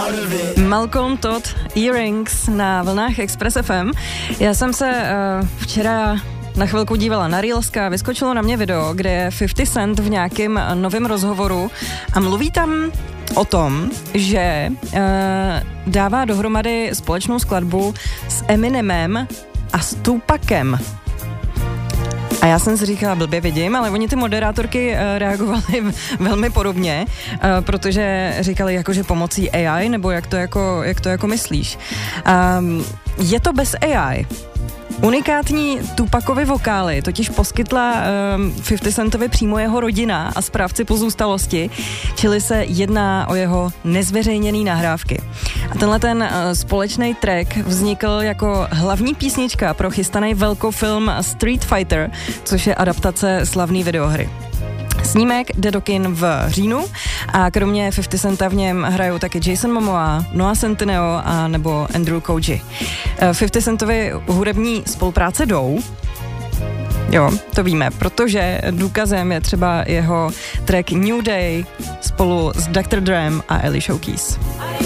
Malcolm Todd, Earrings na vlnách Express FM. Já jsem se včera na chvilku dívala na Reelska a vyskočilo na mě video, kde je 50 Cent v nějakém novém rozhovoru a mluví tam o tom, že dává dohromady společnou skladbu s Eminemem a s Tupacem. A já jsem si říkala, blbě vidím, ale oni ty moderátorky reagovaly velmi podobně, protože říkali jakože pomocí AI, nebo jak to jako myslíš. Je to bez AI. Unikátní Tupacovy vokály totiž poskytla 50 Centovi přímo jeho rodina a správci pozůstalosti, čili se jedná o jeho nezveřejněný nahrávky. A tenhle ten společný track vznikl jako hlavní písnička pro chystaný velkofilm Street Fighter, což je adaptace slavné videohry. Snímek jde do kin v říjnu a kromě 50 Centa v něm hrajou taky Jason Momoa, Noah Centineo a nebo Andrew Koji. 50 Centovi hudební spolupráce jdou. Jo, to víme, protože důkazem je třeba jeho track New Day spolu s Dr. Drem a Alicia Keys.